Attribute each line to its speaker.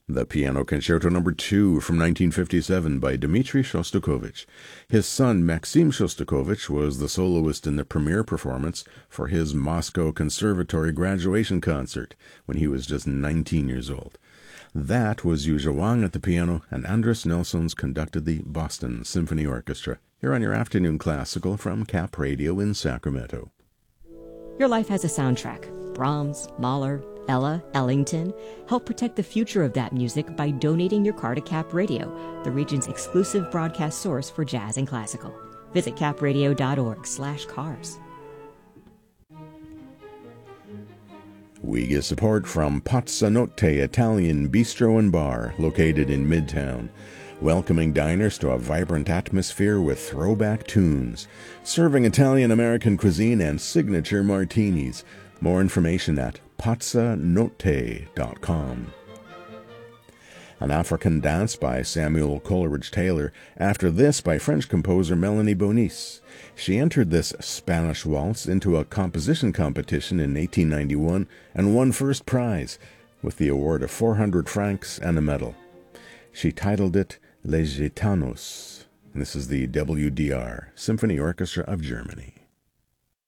Speaker 1: The Piano Concerto No. 2 from 1957 by Dmitri Shostakovich. His son Maxim Shostakovich was the soloist in the premiere performance for his Moscow Conservatory graduation concert when he was just 19 years old. That was Yu Zhawang at the piano, and Andras Nelsons conducted the Boston Symphony Orchestra. Here on your afternoon classical from Cap Radio in Sacramento.
Speaker 2: Your life has a soundtrack. Brahms, Mahler, Ella, Ellington. Help protect the future of that music by donating your car to Cap Radio, the region's exclusive broadcast source for jazz and classical. Visit capradio.org/cars.
Speaker 1: We get support from Pazzanotte Italian Bistro and Bar, located in Midtown, welcoming diners to a vibrant atmosphere with throwback tunes, serving Italian-American cuisine and signature martinis. More information at pazzanotte.com. An African Dance by Samuel Coleridge Taylor, after this by French composer Melanie Bonis. She entered this Spanish waltz into a composition competition in 1891 and won first prize, with the award of 400 francs and a medal. She titled it Les Gitanos. This is the WDR Symphony Orchestra of Germany.